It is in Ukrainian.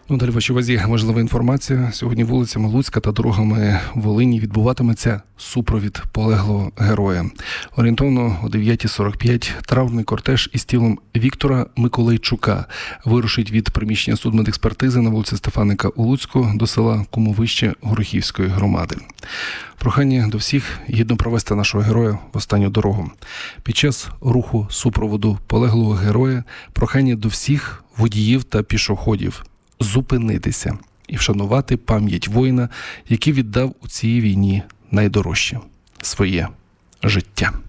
Далі вашій увазі важлива інформація. Сьогодні вулицями Луцька та дорогами Волині відбуватиметься супровід полеглого героя. Орієнтовно о 9:45 травмний кортеж із тілом Віктора Миколайчука вирушить від приміщення судмедекспертизи на вулиці Стефаника у Луцьку до села Кумовище Горохівської громади. Прохання до всіх гідно провести нашого героя в останню дорогу. Під час руху супроводу полеглого героя прохання до всіх водіїв та пішоходів зупинитися і вшанувати пам'ять воїна, який віддав у цій війні найдорожче – своє життя.